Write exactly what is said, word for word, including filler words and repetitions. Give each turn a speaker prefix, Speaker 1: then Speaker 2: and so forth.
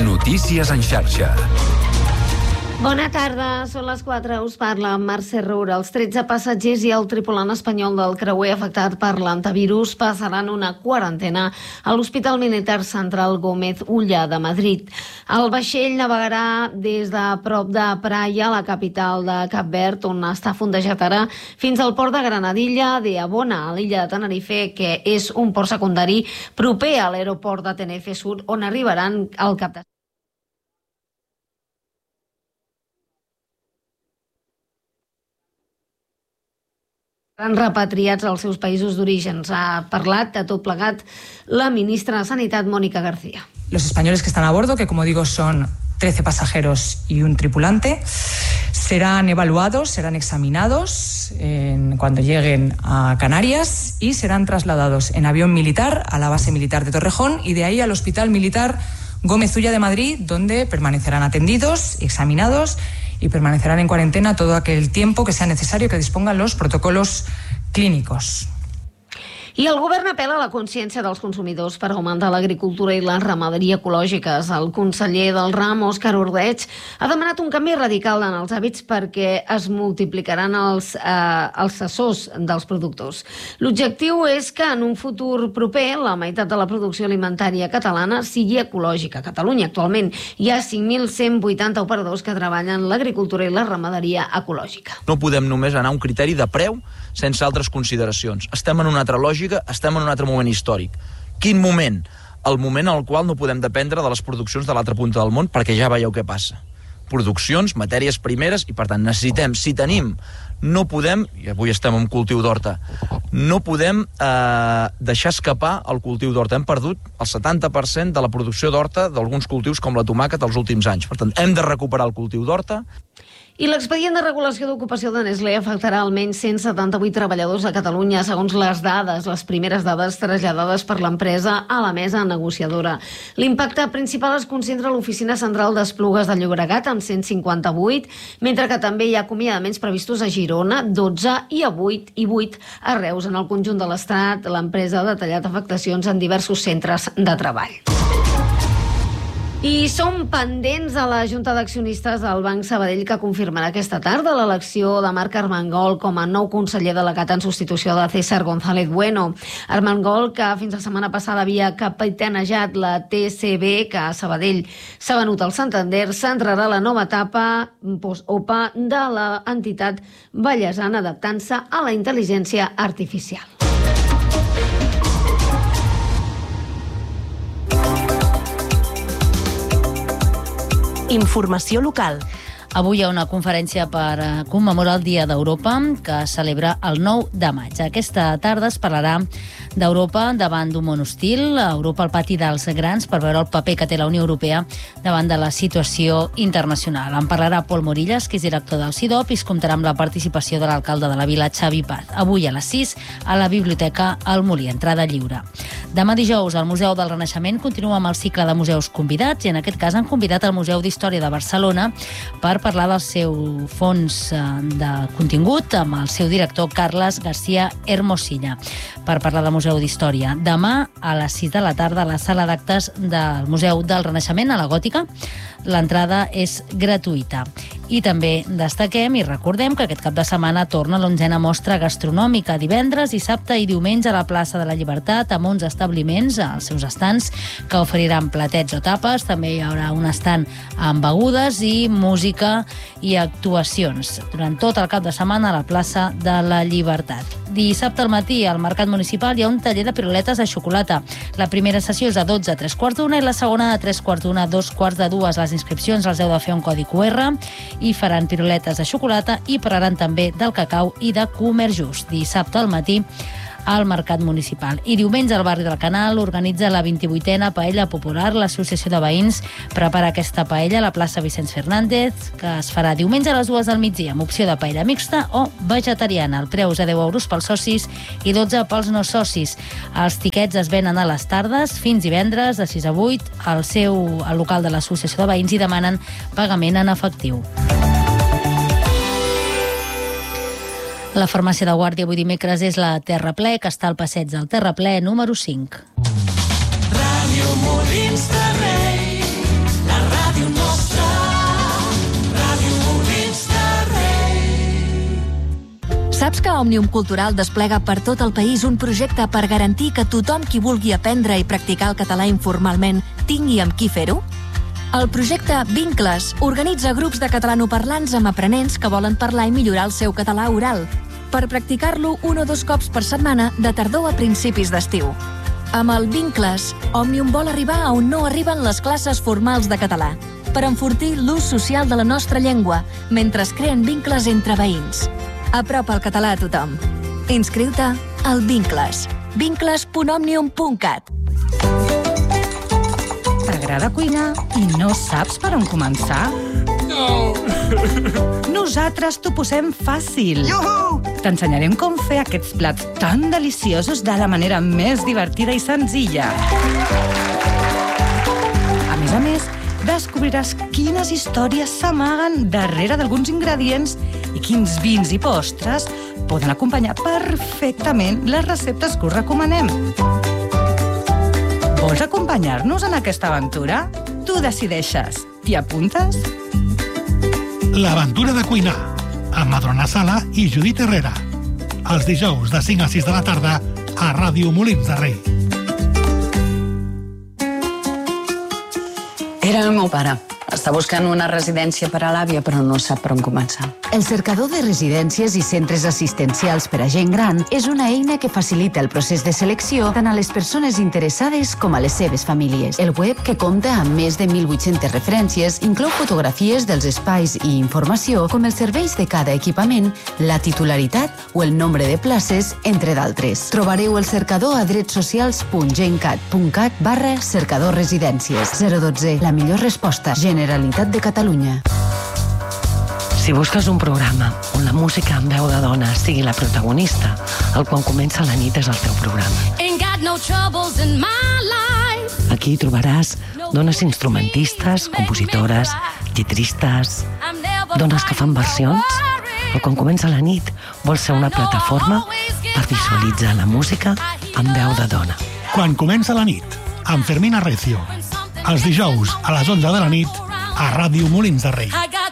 Speaker 1: Notícies en xarxa.
Speaker 2: Bona tarda, són les quatre, us parla Mercè Roura. Els tretze passatgers i el tripulant espanyol del creuer afectat per l'antivirus passaran una quarantena a l'Hospital Militar Central Gómez Ulla de Madrid. El vaixell navegarà des de prop de Praia, la capital de Cap Verd, on està fondejat ara, fins al port de Granadilla de Abona, a l'illa de Tenerife, que és un port secundari proper a l'aeroport de Tenerife Sud, on arribaran al cap de seran repatriats als seus països d'origen. Ha parlat de tot plegat la ministra de Sanitat, Mónica García.
Speaker 3: Los españoles que están a bordo, que como digo son trece pasajeros y un tripulante, serán evaluados, serán examinados en, cuando lleguen a Canarias y serán trasladados en avión militar a la base militar de Torrejón y de ahí al Hospital Militar Gómez Ulla de Madrid, donde permanecerán atendidos, examinados y permanecerán en cuarentena todo aquel tiempo que sea necesario que dispongan los protocolos clínicos.
Speaker 2: I el govern apela a la consciència dels consumidors per augmentar l'agricultura i la ramaderia ecològiques. El conseller del ram, Òscar Ordeig, ha demanat un canvi radical en els hàbits perquè es multiplicaran els, eh, els assessors dels productors. L'objectiu és que en un futur proper la meitat de la producció alimentària catalana sigui ecològica. A Catalunya actualment hi ha cinc mil cent vuitanta operadors que treballen l'agricultura i la ramaderia ecològica.
Speaker 4: No podem només anar a un criteri de preu sense altres consideracions. Estem en una altra lògica, estem en un altre moment històric. Quin moment? El moment en el qual no podem dependre de les produccions de l'altra punta del món, perquè ja veieu què passa. Produccions, matèries primeres, i per tant necessitem, si tenim, no podem, i avui estem en cultiu d'horta, no podem eh, deixar escapar el cultiu d'horta. Hem perdut el setanta per cent de la producció d'horta d'alguns cultius com la tomàquet els últims anys. Per tant, hem de recuperar el cultiu d'horta.
Speaker 2: I l'expedient de regulació d'ocupació de Nestlé afectarà almenys cent setanta-vuit treballadors a Catalunya, segons les dades, les primeres dades traslladades per l'empresa a la mesa negociadora. L'impacte principal es concentra a l'oficina central d'Esplugues de Llobregat, amb cent cinquanta-vuit, mentre que també hi ha acomiadaments previstos a Girona, dotze, i a vuit i vuit a Reus. En el conjunt de l'Estat, l'empresa ha detallat afectacions en diversos centres de treball. I som pendents de la Junta d'Accionistes del Banc Sabadell, que confirmarà aquesta tarda l'elecció de Marc Armengol com a nou conseller delegat en substitució de César González Bueno. Armengol, que fins la setmana passada havia capitanejat la T C B, que a Sabadell s'ha venut al Santander, s'entrarà a la nova etapa post-O P A de l'entitat vallesana, adaptant-se a la intel·ligència artificial.
Speaker 5: Informació local. Avui hi ha una conferència per commemorar el Dia d'Europa, que es celebra el nou de maig. Aquesta tarda es parlarà d'Europa davant d'un món hostil, Europa al pati dels grans, per veure el paper que té la Unió Europea davant de la situació internacional. En parlarà Pol Morillas, que és director del C I D O P, i es comptarà amb la participació de l'alcalde de la vila, Xavi Paz. Avui a les sis, a la Biblioteca El Molí, entrada lliure. Demà dijous, el Museu del Renaixement continua amb el cicle de museus convidats, i en aquest cas han convidat el Museu d'Història de Barcelona per parlar del seu fons de contingut amb el seu director Carles García Hermosilla, per parlar del Museu d'Història. Demà a les sis de la tarda a la sala d'actes del Museu del Renaixement, a la Gòtica. L'entrada és gratuïta. I també destaquem i recordem que aquest cap de setmana torna l'onzena mostra gastronòmica, divendres, dissabte i diumenge a la plaça de la Llibertat, amb onze establiments als seus estants que oferiran platets o tapes. També hi haurà un estant amb begudes i música i actuacions durant tot el cap de setmana a la plaça de la Llibertat. Dissabte al matí al Mercat Municipal hi ha un taller de piruletes de xocolata. La primera sessió és de dotze a tres quarts d'una i la segona de tres quarts d'una a dos quarts de dues. Les inscripcions els heu de fer un codi Q R i faran piruletes de xocolata i parlaran també del cacau i de comerç just. Dissabte al matí al Mercat Municipal. I diumenge al barri del Canal organitza la vint-i-vuitena Paella Popular. L'Associació de Veïns prepara aquesta paella a la plaça Vicenç Fernández, que es farà diumenge a les dues del migdia, amb opció de paella mixta o vegetariana. El preu és de deu euros pels socis i dotze pels no socis. Els tiquets es venen a les tardes fins divendres de sis a vuit al seu al local de l'Associació de Veïns i demanen pagament en efectiu. La farmàcia de guàrdia avui dimecres és la Terraplè, que està al passeig del Terraplè número cinc.
Speaker 6: Ràdio Molins de Rei, la
Speaker 1: Òmnium Cultural desplega per tot el país un projecte per garantir que tothom qui vulgui aprendre i practicar el català informalment tingui amb qui fer-ho? El projecte Vincles organitza grups de catalanoparlants amb aprenents que volen parlar i millorar el seu català oral, per practicar-lo un o dos cops per setmana de tardor a principis d'estiu. Amb el Vincles, Òmnium vol arribar a on no arriben les classes formals de català, per enfortir l'ús social de la nostra llengua, mentre es creen vincles entre veïns. Apropa el català a tothom. Inscriu-te al Vincles. vincles punt òmnium punt cat.
Speaker 6: T'agrada cuinar i no saps per on començar? No! Nosaltres t'ho posem fàcil. Iuhu! T'ensenyarem com fer aquests plats tan deliciosos de la manera més divertida i senzilla. A més a més, descobriràs quines històries s'amaguen darrere d'alguns ingredients i quins vins i postres poden acompanyar perfectament les receptes que us recomanem. Vols acompanyar-nos en aquesta aventura? Tu decideixes. T'hi apuntes?
Speaker 7: L'aventura de cuinar, amb Madrona Sala i Judit Herrera. Els dijous de cinc a sis de la tarda a Ràdio Molins de Rei.
Speaker 8: Era el meu pare. Està buscant una residència per a l'àvia, però no sap per on començar.
Speaker 9: El cercador de residències i centres assistencials per a gent gran és una eina que facilita el procés de selecció tant a les persones interessades com a les seves famílies. El web, que compta amb més de mil vuit-centes referències, inclou fotografies dels espais i informació com els serveis de cada equipament, la titularitat o el nombre de places, entre d'altres. Trobareu el cercador a dretsocials punt gencat punt cat barra cercador residències. zero dotze, la millor resposta. Generalitat de Catalunya.
Speaker 10: Si busques un programa on la música en veu de dona sigui la protagonista, el Quan comença la nit és el teu programa. Aquí trobaràs dones instrumentistes, compositores, lletristes, dones que fan versions. El Quan comença la nit vol ser una plataforma per visualitzar la música en veu de dona.
Speaker 7: Quan comença la nit, amb Fermín Arrecio. Els dijous a les onze de la nit a Ràdio Molins de Rei.